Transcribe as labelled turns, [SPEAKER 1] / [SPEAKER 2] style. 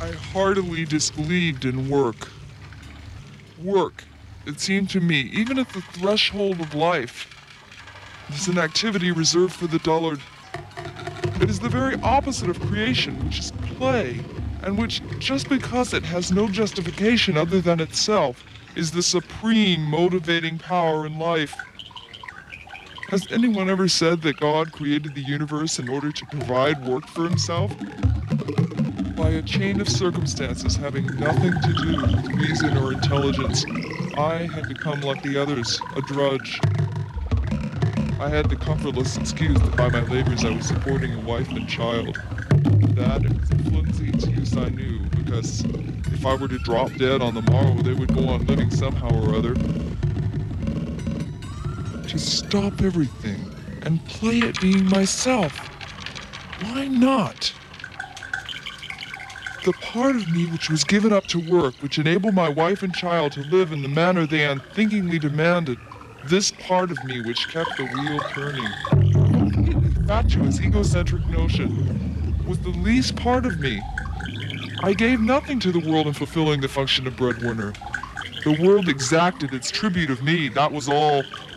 [SPEAKER 1] I heartily disbelieved in work. Work, it seemed to me, even at the threshold of life, is an activity reserved for the dullard. It is the very opposite of creation, which is play, and which, just because it has no justification other than itself, is the supreme motivating power in life. Has anyone ever said that God created the universe in order to provide work for himself? By a chain of circumstances having nothing to do with reason or intelligence, I had become like the others, a drudge. I had the comfortless excuse that by my labors I was supporting a wife and child. That it was a flimsy excuse I knew, because if I were to drop dead on the morrow, they would go on living somehow or other. To stop everything and play at being myself. Why not? The part of me which was given up to work, which enabled my wife and child to live in the manner they unthinkingly demanded, this part of me which kept the wheel turning, completely fatuous, egocentric notion, was the least part of me. I gave nothing to the world in fulfilling the function of breadwinner. The world exacted its tribute of me, that was all.